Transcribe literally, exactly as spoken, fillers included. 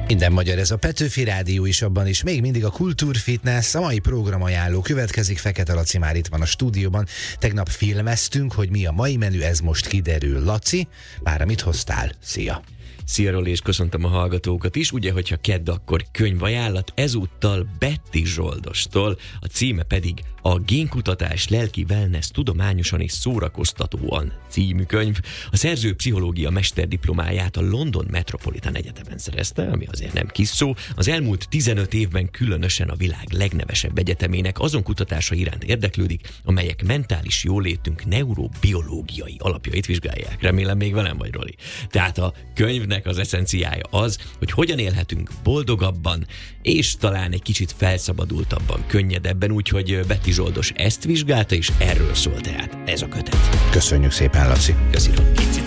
Minden magyar, ez a Petőfi Rádió is, abban is még mindig a Kultúrfitness, a mai programajánló következik. Fekete Laci már itt van a stúdióban. Tegnap filmeztünk, hogy mi a mai menü, ez most kiderül. Laci, már mit hoztál? Szia! Szia Roli, és köszöntöm a hallgatókat is. Ugye, hogyha kedd, akkor könyvajánlat, ezúttal Betty Zsoldostól, a címe pedig a Génkutatás lelki wellness tudományosan és szórakoztatóan című könyv. A szerző pszichológia mesterdiplomáját a London Metropolitan Egyetemen szerezte, ami azért nem kis szó. Az elmúlt tizenöt évben különösen a világ legnevesebb egyetemének azon kutatása iránt érdeklődik, amelyek mentális jólétünk neurobiológiai alapjait vizsgálják. Remélem még velem vagy, Roli. Tehát a könyvnek az eszenciája az, hogy hogyan élhetünk boldogabban, és talán egy kicsit felszabadultabban, könnyedebben, úgyhogy Betty Zsoldos ezt vizsgálta, és erről szól tehát ez a kötet. Köszönjük szépen, Laci! Köszönöm.